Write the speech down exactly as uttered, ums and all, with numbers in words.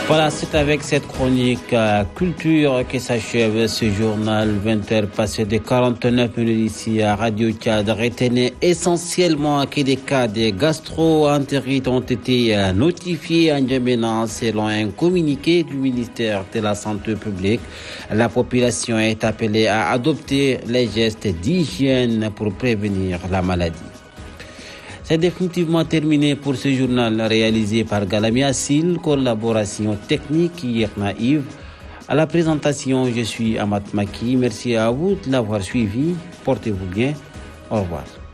Voilà, c'est avec cette chronique euh, culture que s'achève ce journal vingt heures passées de quarante-neuf minutes ici à Radio Tchad. Retenez essentiellement que des cas de gastro-entérite ont été euh, notifiés en Djamena selon un communiqué du ministère de la Santé publique. La population est appelée à adopter les gestes d'hygiène pour prévenir la maladie. C'est définitivement terminé pour ce journal réalisé par Galami Assil, collaboration technique Yerna Yves. À la présentation, je suis Amat Maki. Merci à vous de l'avoir suivi. Portez-vous bien. Au revoir.